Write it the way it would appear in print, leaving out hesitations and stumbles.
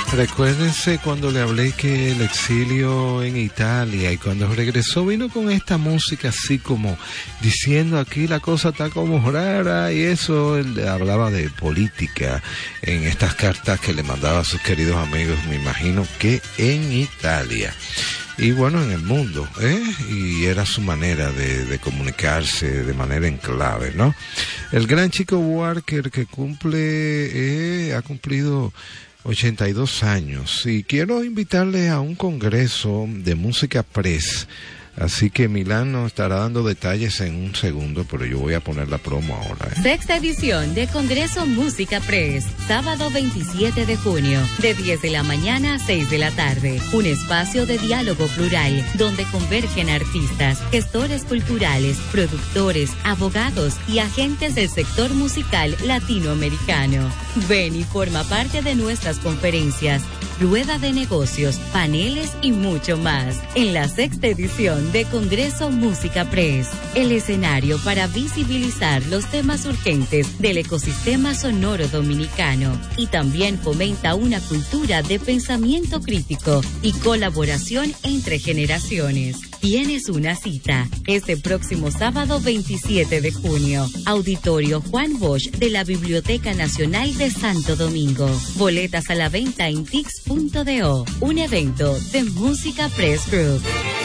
Recuérdense cuando le hablé que el exilio en Italia, y cuando regresó vino con esta música así como diciendo aquí la cosa está como rara, y eso. Él hablaba de política en estas cartas que le mandaba a sus queridos amigos, me imagino que en Italia. Y bueno, en el mundo, y era su manera de comunicarse de manera en clave, ¿no? El gran Chico Buarque, que ha cumplido 82 años, y quiero invitarle a un congreso de música press. Así que Milán nos estará dando detalles en un segundo, pero yo voy a poner la promo ahora. Sexta edición de Congreso Música Press, sábado 27 de junio, de 10 de la mañana a 6 de la tarde. Un espacio de diálogo plural, donde convergen artistas, gestores culturales, productores, abogados y agentes del sector musical latinoamericano. Ven y forma parte de nuestras conferencias, rueda de negocios, paneles y mucho más. En la sexta edición de Congreso Música Press, el escenario para visibilizar los temas urgentes del ecosistema sonoro dominicano, y también fomenta una cultura de pensamiento crítico y colaboración entre generaciones. Tienes una cita este próximo sábado 27 de junio, Auditorio Juan Bosch de la Biblioteca Nacional de Santo Domingo. Boletas a la venta en tix.do, un evento de Música Press Group.